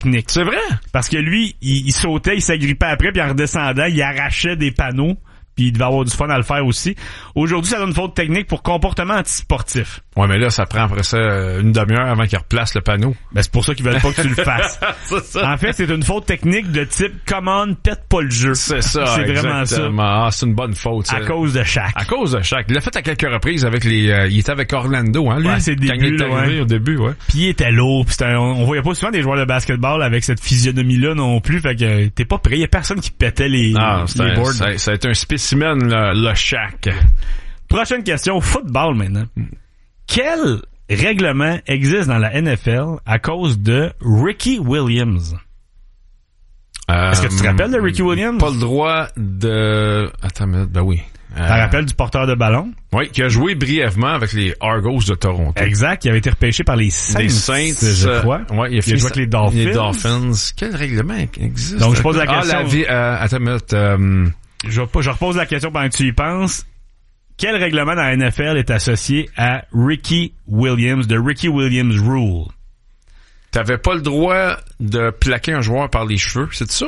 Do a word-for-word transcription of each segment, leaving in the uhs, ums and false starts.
technique. C'est vrai? Parce que lui, il, il sautait, il s'agrippait après, puis en redescendant, il arrachait des panneaux, puis il devait avoir du fun à le faire aussi. Aujourd'hui, ça donne une faute technique pour comportement antisportif. Ouais, mais là, ça prend après ça une demi-heure avant qu'il replace le panneau. Ben, c'est pour ça qu'ils veulent pas que tu le fasses. C'est ça. En fait, c'est une faute technique de type commande, pète pas le jeu. C'est ça, C'est vraiment exactement. ça. Ah, c'est une bonne faute, ça. À cause de Shaq. À cause de Shaq. Il l'a fait à quelques reprises avec les, euh, il était avec Orlando, hein, lui. Ouais, c'est le quand début, il est là, arrivé ouais. au début, ouais. Puis il était lourd, pis c'était un- on voyait pas souvent des joueurs de basketball avec cette physionomie-là non plus, fait que t'es pas prêt. Il y a personne qui pétait les, Ah, c'est les un, boards. ça, ça a été un spécimen, le, le Shaq. Prochaine question, football maintenant. Quel règlement existe dans la N F L à cause de Ricky Williams? Euh, Est-ce que tu te rappelles de Ricky Williams? Pas le droit de... Attends une minute, ben oui. Euh, T'en rappelles du porteur de ballon? Oui, qui a joué brièvement avec les Argos de Toronto. Exact, qui avait été repêché par les Saints, Les Saints, je crois. Euh, ouais, il a, Il a fini joué avec les Dolphins. Les Dolphins. Quel règlement existe? Donc, je pose la Ah, question. la vie, euh, attends une minute. Euh, Je, je repose la question pendant que tu y penses. Quel règlement dans la N F L est associé à Ricky Williams, de Ricky Williams Rule? T'avais pas le droit de plaquer un joueur par les cheveux, c'est ça?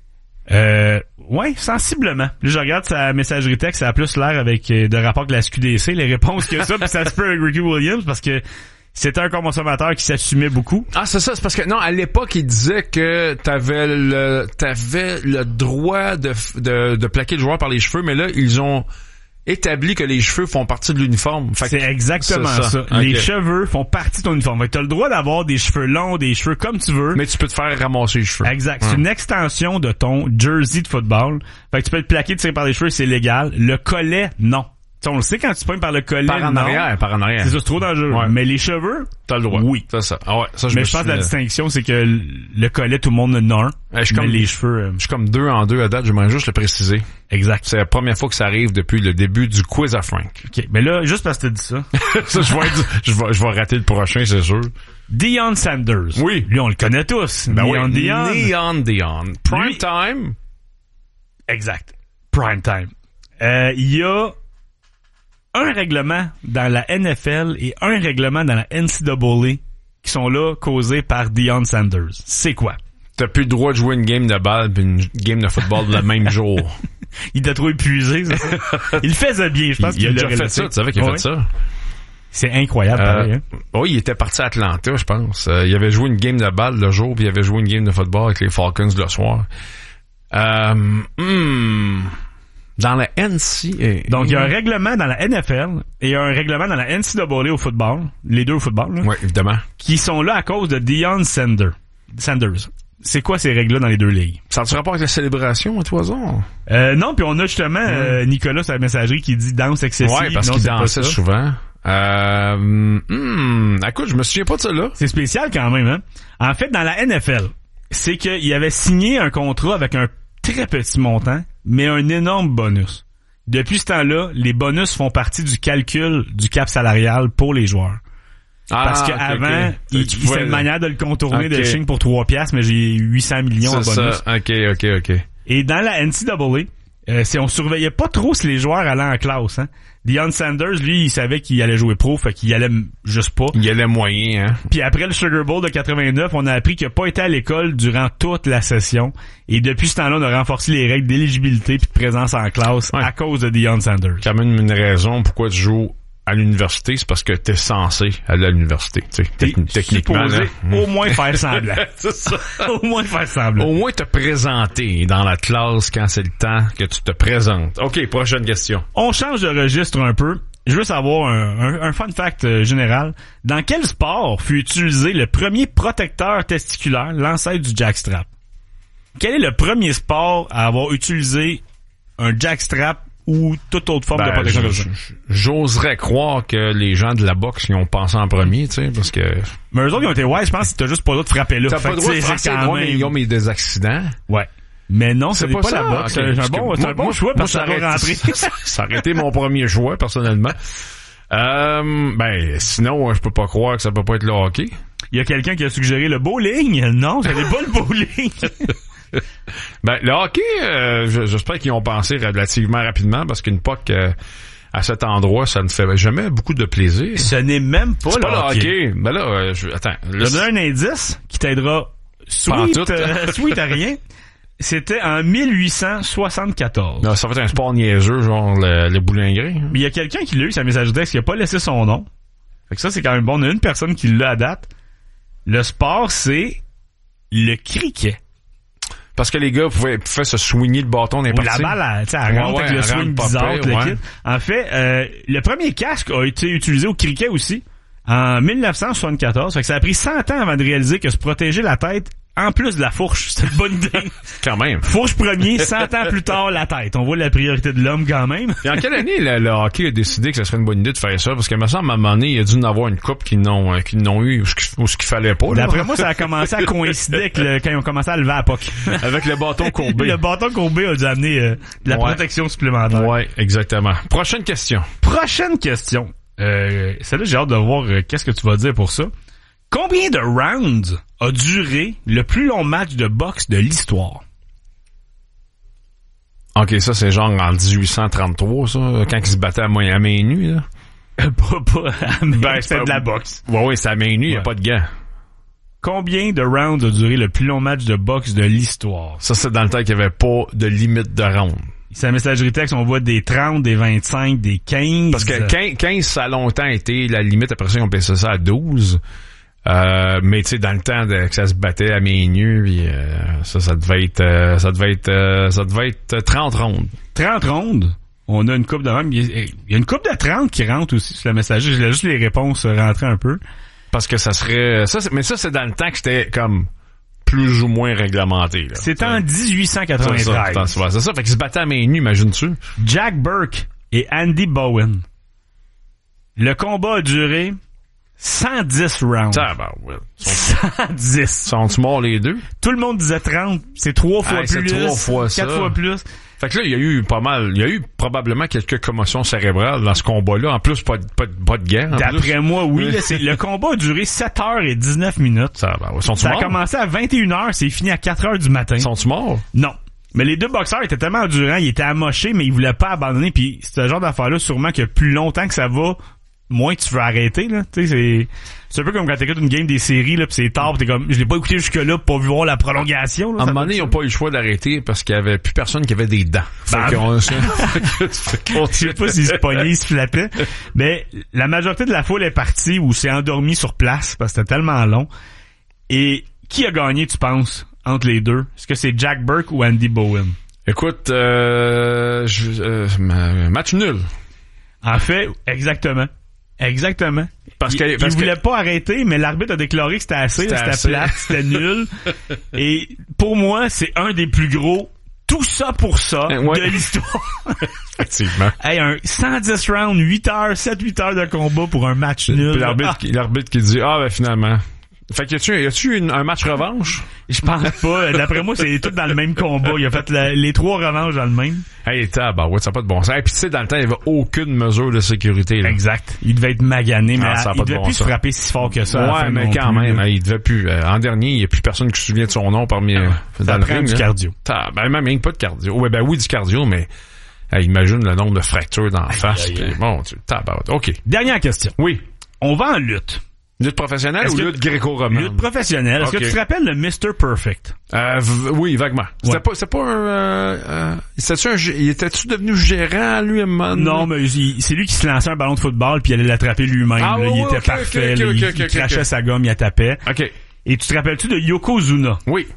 Euh, ouais, sensiblement. Là, je regarde sa messagerie texte, ça a plus l'air avec euh, de rapport que la S Q D C, les réponses que ça, puis ça se peut avec Ricky Williams, parce que c'était un consommateur qui s'assumait beaucoup. Ah, c'est ça, c'est parce que, non, à l'époque, il disait que t'avais le, t'avais le droit de, de, de plaquer le joueur par les cheveux, mais là, ils ont établi que les cheveux font partie de l'uniforme. Fait que C'est exactement c'est ça. ça. Les Ok. cheveux font partie de ton uniforme. Fait que t'as le droit d'avoir des cheveux longs, des cheveux comme tu veux. Mais tu peux te faire ramasser les cheveux. Exact. Ouais. C'est une extension de ton jersey de football. Fait que tu peux te plaquer, tirer par les cheveux, c'est légal. Le collet, non. T'sais, on le sait quand tu pognes par le collet, Par en non. arrière, par en arrière. C'est ça, c'est trop dangereux. Ouais. Mais les cheveux, T'as le droit. oui. C'est ça. Ah ouais, ça, je mais me je pense que la suis- distinction, c'est que le collet, tout le monde en a un. Ouais, je suis mais comme- les cheveux, euh, Je suis comme deux en deux à date, j'aimerais juste le préciser. exact. C'est la première fois que ça arrive depuis le début du quiz à Frank. OK. Mais là, juste parce que t'as dit ça. Ça, je vais, être- je vais, je vais rater le prochain, c'est sûr. Deion Sanders. Oui. Lui, on le connaît tous. Ben Deion, oui. Deion. Neon Dion. Prime Lui- time. Exact. Prime time. Euh, il y a un règlement dans la N F L et un règlement dans la N C A A qui sont là causés par Deion Sanders. C'est quoi? T'as plus le droit de jouer une game de balle pis une game de football le même jour. Il t'a trop épuisé, c'est ça? Il le faisait bien, je pense Il, il a qu'il déjà l'aurait fait laissé. ça, tu savais qu'il a Oui. fait ça. C'est incroyable, Euh, pareil, hein? oui, il était parti à Atlanta, je pense. Euh, il avait joué une game de balle le jour, puis il avait joué une game de football avec les Falcons le soir. Euh, hmm, dans la N C A A. Donc, il y a un règlement dans la N F L et il y a un règlement dans la N C A A au football, les deux au football, là, Oui, évidemment. qui sont là à cause de Deion Sanders. Sanders. C'est quoi ces règles-là dans les deux ligues? Ça a-tu rapport avec la célébration, à Toison? Euh, non, puis on a justement euh, Nicolas sur la messagerie qui dit danse excessive. Ouais, parce Non, qu'il c'est pas dansait ça. souvent. Euh, hmm, écoute, je me souviens pas de ça, là. C'est spécial quand même, hein? En fait, dans la N F L, c'est qu'il avait signé un contrat avec un très petit montant, mais un énorme bonus. Depuis ce temps-là, les bonus font partie du calcul du cap salarial pour les joueurs. Parce Ah, qu'avant, ok, ok. il, Tu il pouvais- c'est une manière de le contourner Ok. de signe pour trois piastres, mais j'ai huit cents millions en C'est bonus. ça. Ok, ok, ok. Et dans la N C A A, euh, c'est, on surveillait pas trop si les joueurs allaient en classe, hein. Deion Sanders, lui, il savait qu'il allait jouer pro, fait qu'il allait m- juste pas. Il y a les moyens, hein. Puis après le Sugar Bowl de quatre-vingt-neuf, on a appris qu'il n'a pas été à l'école durant toute la session. Et depuis ce temps-là, on a renforcé les règles d'éligibilité puis de présence en classe Ouais. à cause de Deion Sanders. Quand même une raison pourquoi tu joues à l'université, c'est parce que t'es censé aller à l'université, tu sais, T'es techni- techniquement. supposé là. au moins faire semblant. C'est ça. Au moins faire semblant. Au moins te présenter dans la classe quand c'est le temps que tu te présentes. OK, prochaine question. On change de registre un peu. Je veux savoir un, un, un fun fact euh, général. Dans quel sport fut utilisé le premier protecteur testiculaire, l'ancêtre du jackstrap? Quel est le premier sport à avoir utilisé un jackstrap ou toute autre forme de Ben, protection j- comme ça? j- J'oserais croire que les gens de la boxe y ont pensé en premier, tu sais, parce que... Mais eux autres, ils ont été ouais, je pense que t'as juste pas le droit de frapper là. T'as Fait pas le que, droit de tu sais, frapper, c'est quand ouais, mais même- ils ont mis des accidents. Ouais. Mais non, C'est c'est pas pas, ça, la boxe. ok. C'est un Parce que bon, c'est moi- un bon moi- choix moi, parce que ça ça va aurait- rentrer. ça aurait été mon premier choix, personnellement. Euh, ben, sinon, je peux pas croire que ça peut pas être le hockey. Il y a quelqu'un qui a suggéré le bowling. Non, ce n'est pas le bowling. Ben, le hockey, euh, je- j'espère qu'ils ont pensé relativement rapidement parce qu'une puck euh, à cet endroit, ça ne fait jamais beaucoup de plaisir. Ce n'est même pas, C'est le, pas le hockey. hockey. Ben là, euh, je, attends. Je Là, te donne un indice qui t'aidera sweet, euh, sweet à rien. C'était en mille huit cent soixante-quatorze. Non, ça va être un sport niaiseux, genre le, le boulingrin. Hein. Mais il y a quelqu'un qui l'a eu, sa message de texte, qui a pas laissé son nom. Fait que ça, c'est quand même bon. On a une personne qui l'a à date. Le sport, c'est le cricket. Parce que les gars pouvaient, pouvaient se swinguer le bâton dans les parties. La balle, tu sais, elle rentre ouais, avec le swing bizarre, pire, le ouais. kit. En fait, euh, le premier casque a été utilisé au cricket aussi, en mille neuf cent soixante-quatorze. Fait que ça a pris cent ans avant de réaliser que se protéger la tête, en plus de la fourche, c'était une bonne idée. Quand même. Fourche premier, cent ans plus tard, la tête. On voit la priorité de l'homme quand même. Et en quelle année le, le hockey a décidé que ça serait une bonne idée de faire ça? Parce que, me semble, à un moment donné, il y a dû en avoir une coupe qui n'ont, euh, qui n'ont eu, ou ce qu'il fallait pas, là. D'après moi, ça a commencé à coïncider avec le, quand ils ont commencé à lever à P O C. Avec le bâton courbé. Le bâton courbé a dû amener euh, de la ouais. protection supplémentaire. Ouais, exactement. Prochaine question. Prochaine question. Euh, celle-là, j'ai hâte de voir euh, qu'est-ce que tu vas dire pour ça. Combien de rounds a duré le plus long match de boxe de l'histoire? OK, ça, c'est genre en dix-huit cent trente-trois, ça, quand ils se battaient à main, à main nue, là. Euh, pas, pas, à main, Ben, c'est pas... de la boxe. Ouais, ouais, c'est à main nue, il ouais. a pas de gants. Combien de rounds a duré le plus long match de boxe de l'histoire? Ça, c'est dans le temps qu'il n'y avait pas de limite de round. Sa messagerie texte, on voit des trente, des vingt-cinq, des quinze. Parce que quinze, quinze ça a longtemps été la limite. Après ça, on passait ça à douze. Euh, mais tu sais, dans le temps de, que ça se battait à main nue, puis euh, ça, ça devait être, euh, ça devait être, euh, ça devait être trente rondes. trente rondes. On a une coupe de rounds. Il y a une coupe de trente qui rentre aussi sur la messagerie. Je laisse juste les réponses rentrer un peu. Parce que ça serait, ça, mais ça, c'est dans le temps que c'était comme plus ou moins réglementé, là. C'était en dix-huit cent quatre-vingt-treize. C'est ça, c'est ça. Fait qu'ils se battaient à main nue, imagine-tu? Jack Burke et Andy Bowen. Le combat a duré cent dix rounds. Ah, ben, ouais. cent dix. Sont-ils morts les deux? Tout le monde disait trente. C'est trois fois ah, plus. C'est trois fois ça. Quatre fois plus. Fait que là, il y a eu pas mal, il y a eu probablement quelques commotions cérébrales dans ce combat-là. En plus, pas de, pas de, pas de guerre. D'après moi, oui. Là, c'est, le combat a duré sept heures et dix-neuf minutes. Ça, ben, sont-ils ça morts? a commencé à vingt et une heures, c'est fini à quatre heures du matin. Sont-ils morts? Non. Mais les deux boxeurs étaient tellement endurants, ils étaient amochés, mais ils voulaient pas abandonner. Puis ce genre d'affaire-là, sûrement que plus longtemps que ça va, moins tu veux arrêter, là. Tu sais, c'est, c'est un peu comme quand t'écoutes une game des séries, là, pis c'est tard, pis t'es comme, je l'ai pas écouté jusque-là pour pas vu voir la prolongation, là. À un moment donné, ils ont pas eu le choix d'arrêter parce qu'il y avait plus personne qui avait des dents. Ben, fait qu'on, je sais pas s'ils se pognaient, ils se flappaient. Mais la majorité de la foule est partie ou s'est endormie sur place parce que c'était tellement long. Et qui a gagné, tu penses, entre les deux? Est-ce que c'est Jack Burke ou Andy Bowen? Écoute, euh, je, euh, match nul. En fait, exactement. Exactement. Parce que, il, parce il que... voulait pas arrêter, mais l'arbitre a déclaré que c'était assez, c'était, là, c'était plate, c'était nul. Et pour moi, c'est un des plus gros tout ça pour ça ouais. de l'histoire. Effectivement. Hey, un cent dix rounds, huit heures, sept huit heures de combat pour un match nul. Puis l'arbitre, ah. qui, l'arbitre qui dit ah ben finalement. Fait que y a-tu, y a-tu une, un match revanche? Je pense pas. D'après moi, c'est tout dans le même combat. Il a fait la, les trois revanches dans le même. Hey, bah ouais, ça n'a pas de bon sens. Et puis tu sais, dans le temps, il y avait aucune mesure de sécurité, là. Exact. Il devait être magané, mais ah, à, il devait bon plus se frapper si fort que ça. Ouais, mais quand plus, même, là. Il devait plus. Euh, en dernier, il y a plus personne qui se souvient de son nom parmi, euh, dans le ring. Du là. Cardio. T'as, ben, même, même pas de cardio. Ouais, ben oui, du cardio, mais, euh, imagine le nombre de fractures dans la face. Aïe, aïe. Puis, bon, tu, tabac. OK. Dernière question. Oui. On va en lutte. Lutte professionnelle ou lutte gréco-romaine? Lutte professionnelle. Est-ce okay. que tu te rappelles le mister Perfect? Euh, v- oui, vaguement. Ouais. C'était pas, c'était pas un, euh, euh, c'était-tu un, il était-tu devenu gérant, lui, à un moment? Non, mais il, c'est lui qui se lançait un ballon de football puis il allait l'attraper lui-même. Ah, là. ouais, il était okay, parfait. Okay, là. okay, il, okay, il crachait okay. sa gomme, il la tapait. OK. Et tu te rappelles-tu de Yokozuna? Oui.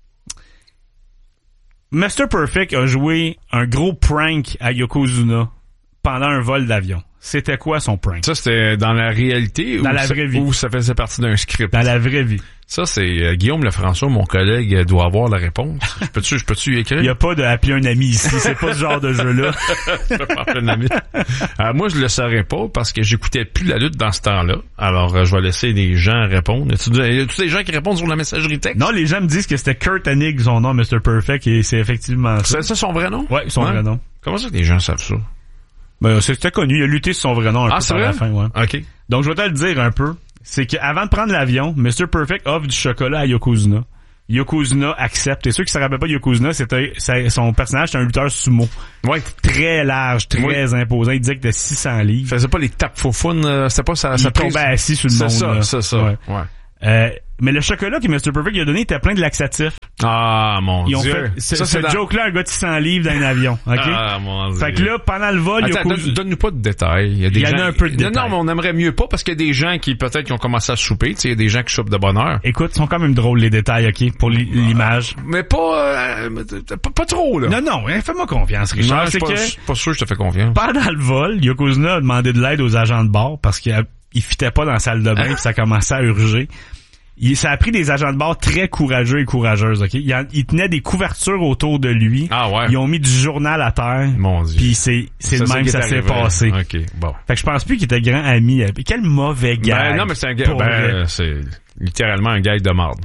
mister Perfect a joué un gros prank à Yokozuna pendant un vol d'avion. C'était quoi son prank? Ça, c'était dans la réalité dans ou la vraie ça, vie. Ou ça faisait partie d'un script? Dans la vraie vie. Ça, c'est euh, Guillaume Lefrançois, mon collègue, euh, doit avoir la réponse. Je peux-tu, je peux-tu y écrire? Il n'y a pas de appeler un ami ici. C'est pas ce genre de jeu-là. Je peux pas appeler un ami. Euh, moi, je le saurais pas parce que j'écoutais plus la lutte dans ce temps-là. Alors, euh, je vais laisser les gens répondre. Y a tous des gens qui répondent sur la messagerie texte? Non, les gens me disent que c'était Kurt Hennig, son nom, mister Perfect, et c'est effectivement ça. C'est ça son vrai nom? Ouais, son ouais. vrai nom. Comment ça que les gens savent ça? Ben, c'était connu. Il a lutté sur son vrai nom un ah, peu c'est par vrai? la fin, ouais. OK. Donc, je vais te le dire un peu. C'est qu'avant de prendre l'avion, mister Perfect offre du chocolat à Yokozuna. Yokozuna accepte. Et ceux qui se rappellent pas de Yokozuna, c'était, c'est, son personnage, c'était un lutteur sumo. Ouais. Très large, très oui. imposant. Il disait que de six cents livres. Il faisait pas les tapes faufounes, euh, c'était pas ça, il ça tombait assis sur le c'est monde. Ça, là. c'est ça, ouais. ouais. Euh, Mais le chocolat que mister Perfect lui a donné était plein de laxatifs. Ah, mon Ils ont Dieu. fait, ce, ça, ce c'est dans... joke-là, un gars de six cents livres dans un avion. OK? Ah, mon Dieu. Fait que là, pendant le vol, Attends, il y a donne, causé... donne-nous pas de détails. Il y a des Il y en gens... a un peu de non, détails. non, mais on aimerait mieux pas parce qu'il y a des gens qui, peut-être, qui ont commencé à souper. Tu sais, il y a des gens qui soupent de bonne heure. Écoute, ils sont quand même drôles, les détails, OK? Pour l'image. Mais pas, euh, pas, pas trop, là. Non, non, hein, fais-moi confiance, Richard. Non, je suis c'est pas, que... je suis pas sûr que je te fais confiance. Pendant le vol, Yokozuna a demandé de l'aide aux agents de bord parce qu'il a, il fitait pas dans la salle de bain puis ça commençait à urger. Il, ça a pris des agents de bord très courageux et courageuses, OK? Il, il tenait des couvertures autour de lui. Ah ouais? Ils ont mis du journal à terre. Mon Dieu. Puis c'est, c'est le même que ça s'est passé. OK, bon. Fait que je pense plus qu'il était grand ami. Quel mauvais gars. Ben, non, mais c'est un gars, ben, c'est littéralement un gars de marde.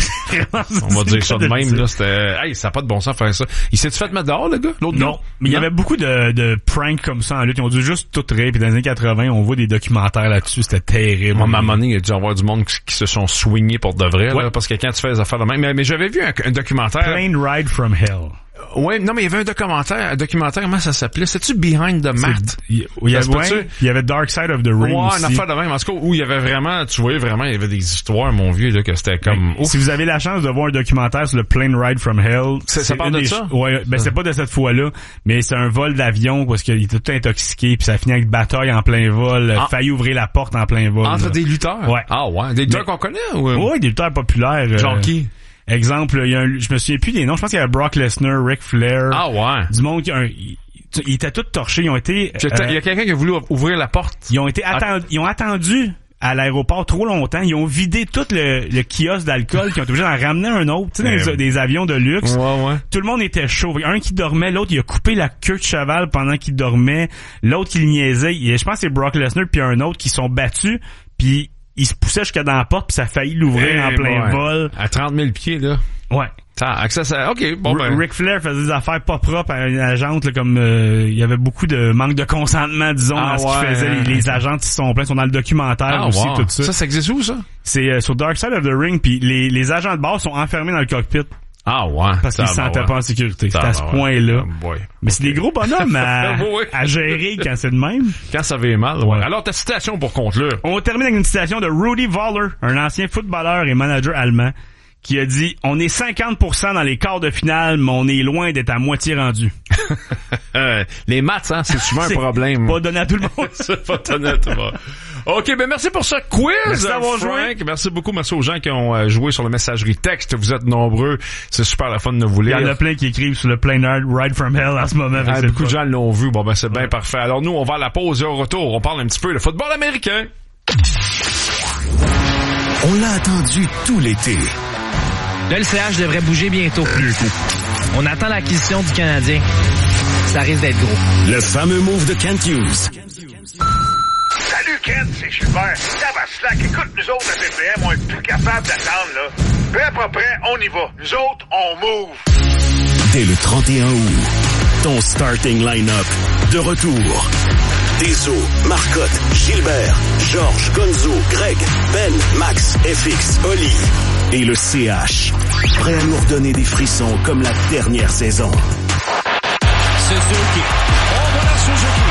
On va dire ça de même, là. C'était, hey, ça n'a pas de bon sens faire ça. Il s'est-tu fait mettre dehors, le gars? L'autre non. gars? Mais il y avait beaucoup de, de pranks comme ça en lutte. Ils ont dû juste tout rire. Puis dans les années quatre-vingts, on voit des documentaires là-dessus. C'était terrible. À un moment donné, il y a dû y avoir du monde qui, qui se sont swingés pour de vrai, ouais. Là. Parce que quand tu fais des affaires de même. Mais, mais j'avais vu un, un documentaire. Plane Ride from Hell. Ouais, non, mais il y avait un documentaire, un documentaire, comment ça s'appelait? C'est-tu Behind the Mat? Il y, avait, ouais, il y avait Dark Side of the Ring ouais, aussi. une affaire de même. En tout cas, où il y avait vraiment, tu voyais vraiment, il y avait des histoires, mon vieux, là, que c'était comme... Mais, si vous avez la chance de voir un documentaire sur le Plane Ride from Hell... C'est, ça parle de des, ça? Ouais, ben c'est pas de cette fois-là, mais c'est un vol d'avion parce qu'il était tout intoxiqué puis ça finit avec bataille en plein vol, ah. failli ouvrir la porte en plein vol. Entre là. Des lutteurs? Ouais. Ah ouais, des lutteurs mais, qu'on connaît? Ou... Ouais, des lutteurs populaires. Genre euh, qui? Exemple, il y a un, je me souviens plus des noms. Je pense qu'il y avait Brock Lesnar, Ric Flair. Ah ouais. Du monde qui, un, ils, ils étaient tous torchés. Ils ont été. Euh, il y a quelqu'un qui a voulu ouvrir la porte. Ils ont été attendus. Ils ont attendu à l'aéroport trop longtemps. Ils ont vidé tout le, le kiosque d'alcool. Qui ont été obligés d'en ramener un autre. Tu sais, des, des avions de luxe. Ouais, ouais. Tout le monde était chaud. Un qui dormait, l'autre il a coupé la queue de cheval pendant qu'il dormait. L'autre qui le niaisait. Je pense que c'est Brock Lesnar puis un autre qui sont battus. Puis il se poussait jusqu'à dans la porte puis ça a failli l'ouvrir hey, en plein ouais. vol. À trente mille pieds, là. Ouais. Ah, ça, ça, ok, bon ben. Ric Flair faisait des affaires pas propres à une agente, là, comme euh, il y avait beaucoup de manque de consentement, disons, ah, dans ce ouais. qu'il faisait. Les, les agentes qui sont pleins, sont dans le documentaire ah, aussi, wow. tout ça. Ça, ça existe où, ça? C'est euh, sur Dark Side of the Ring, puis les, les agents de bord sont enfermés dans le cockpit. Ah ouais. Parce qu'ils se sentaient ouais. pas en sécurité. C'est à ce point-là. Oh mais c'est okay. Des gros bonhommes à, à gérer quand c'est de même. Quand ça va mal, ouais. Alors, ta citation pour conclure. On termine avec une citation de Rudi Völler, un ancien footballeur et manager allemand, qui a dit « On est cinquante pour cent dans les quarts de finale, mais on est loin d'être à moitié rendu. » euh, Les maths, hein, c'est souvent un problème. Pas donné à tout le monde. C'est pas donné à tout le monde. OK, ben merci pour ce quiz, merci d'avoir Frank. joué. Merci beaucoup, merci aux gens qui ont euh, joué sur la messagerie texte. Vous êtes nombreux. C'est super la fun de vous lire. Il y en a plein qui écrivent sur le Plane Ride from Hell en ce moment. Ah, beaucoup de gens l'ont vu. Bon, ben c'est bien ouais. parfait. Alors nous, on va à la pause et au retour, on parle un petit peu de football américain. On l'a attendu tout l'été. Là, le C H devrait bouger bientôt. On attend l'acquisition du Canadien. Ça risque d'être gros. Le fameux move de Kent Hughes. Salut Kent, c'est Gilbert. Tabaslac, écoute, nous autres, à P P M, on est plus capable d'attendre, là. Prêt pas prêt, on y va. Nous autres, on move. Dès le trente et un août, ton starting line-up de retour. Deso, Marcotte, Gilbert, Georges, Gonzo, Greg, Ben, Max, F X, Oli et le C H. Prêt à nous redonner des frissons comme la dernière saison. Suzuki. Oh, voilà Suzuki.